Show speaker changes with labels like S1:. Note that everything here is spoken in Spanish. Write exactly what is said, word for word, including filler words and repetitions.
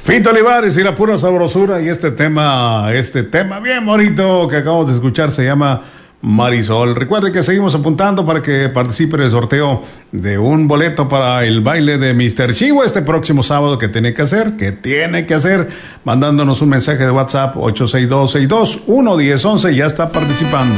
S1: Fito Olivares y la pura sabrosura, y este tema, este tema bien bonito que acabamos de escuchar se llama Marisol. Recuerde que seguimos apuntando para que participe en el sorteo de un boleto para el baile de míster Chivo este próximo sábado. ¿Qué tiene que hacer? ¿Qué tiene que hacer? Mandándonos un mensaje de WhatsApp ocho seis dos, seis dos uno, uno cero uno uno, ya está participando.